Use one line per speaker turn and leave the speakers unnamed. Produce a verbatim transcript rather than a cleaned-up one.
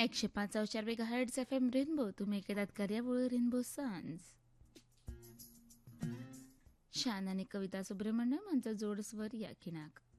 एकशे पाच चार mega hertz F M rainbow तुम्ही ऐकतात कार्यावळ रेनबो सांज. शान आणि कविता सुब्रमण्यम यांचा जोडस्वर या खिणाक.